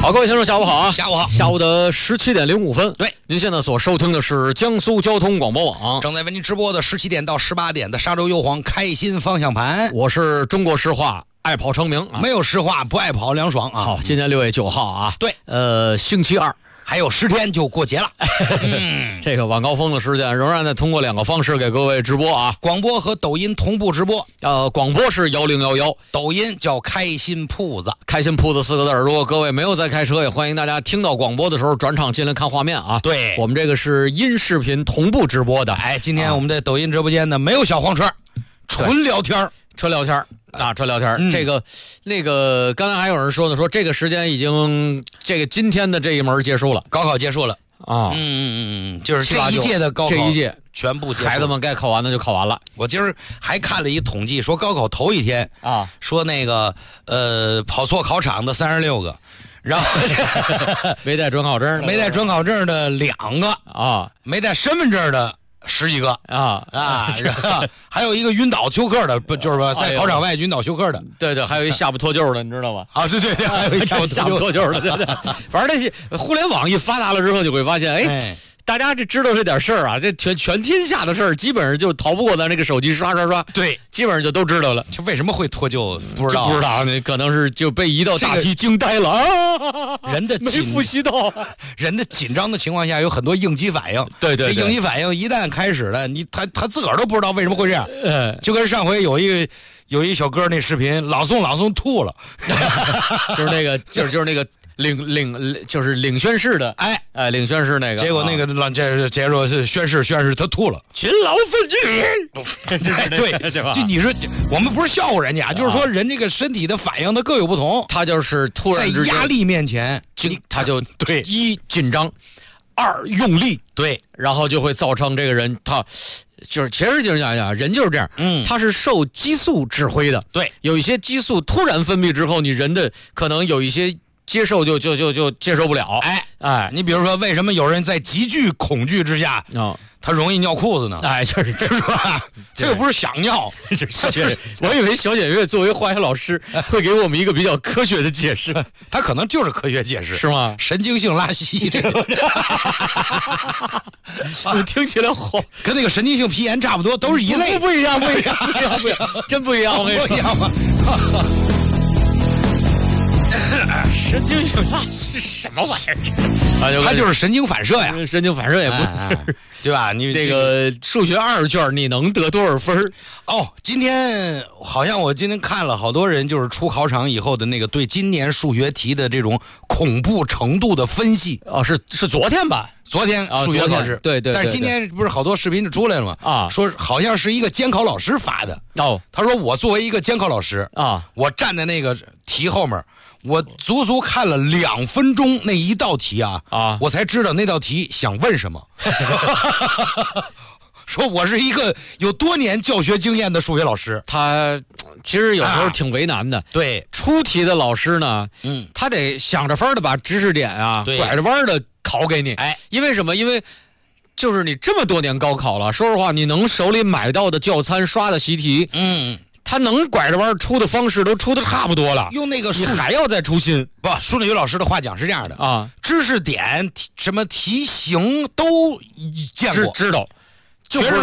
好，各位听众，下午好啊！ 下午好， 下午的17点05分。 对， 您现在所收听的是江苏交通广播网， 正在为您直播的17点到18点的沙洲优皇开心方向盘。 我是中国石化爱跑成名啊， 没有实话不爱跑凉爽啊。 好，今天6月9号啊， 对， 星期二。 还有10天就过节了。 这个晚高峰的时间仍然在通过2个方式给各位直播啊， 广播和抖音同步直播。 广播是1011， 抖音叫开心铺子。 开心铺子4个字。如果各位没有在开车，也欢迎大家听到广播的时候转场进来看画面啊。 对， 我们这个是音视频同步直播的。 哎，今天我们的抖音直播间呢没有小黄车，纯聊天。 纯聊天啊，纯聊天。那个，刚才还有人说呢，说这个时间已经今天的这一门结束了， 高考结束了啊。 就是这一届的高考， 这一届全部结束， 孩子们该考完的就考完了。 我今儿还看了一统计，说高考头一天啊， 说那个跑错考场的36个，然后没带准考证的2个啊， 没带身份证的10几个然后还有一个晕倒休克的，就是说在考场外晕倒休克的， 对，还有一下巴脱臼的，你知道吗？ 啊，对，还有一下巴脱臼的，对。反正这些互联网一发达了之后，就会发现，哎，大家这知道这点事儿啊，这全天下的事儿，基本上就逃不过咱这个手机刷， 对， 基本上就都知道了。 这为什么会脱臼？不知道呢，可能是就被一道大题惊呆了啊！ 人的没复习到， 人的紧张的情况下有很多应激反应。对，这应激反应一旦开始了，他自个儿都不知道为什么会这样。就跟上回有一小哥那视频，朗诵吐了， 就是那个就是那个。就是领宣誓的，领宣誓那个， 结果那个结果是宣誓，他吐了， 勤劳奋进， 对，就你说我们不是笑话人家，就是说人这个身体的反应它各有不同， 他就是突然在压力面前， 他就对 1紧张，2用力， 对， 然后就会造成这个人他就是其实就是讲人就是这样，他是受激素指挥的， 对， 有一些激素突然分泌之后，你人的可能有一些。接受就接受不了， 你比如说，为什么有人在极具恐惧之下，他容易尿裤子呢？ 就是吧？这又不是想尿。 我以为小检阅作为化学老师会给我们一个比较科学的解释， 他可能就是科学解释， 是吗？ 神经性拉稀，这个听起来好， 跟那个神经性皮炎差不多，都是一类。 不一样，真不一样， 不一样吗？ 神经性拉稀什么玩意儿？ 它就是神经反射呀， 神经反射也不， 对吧？你这个数学2卷你能得多少分？ 今天好像我今天看了好多人就是出考场以后的那个对今年数学题的这种恐怖程度的分析。 是昨天吧？ 昨天数学考试， 对， 但是今天不是好多视频就出来了吗？说好像是一个监考老师发的。他说我作为一个监考老师我站在那个题后面。我足足看了2分钟那一道题我才知道那道题想问什么。说我是一个有多年教学经验的数学老师， 他其实有时候挺为难的。 对， 出题的老师呢，他得想着法的把知识点拐着弯的考给你。因为什么？因为就是你这么多年高考了，说实话，你能手里买到的教参、刷的习题，他能拐着弯出的方式都出的差不多了， 用那个你还要再出新。 不，数学老师的话讲是这样的知识点什么题型都见过， 知道，就不知